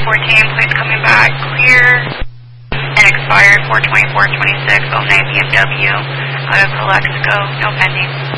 1014, please coming back, clear, and expired 42426, 09 BMW, out of Calexico, no pending.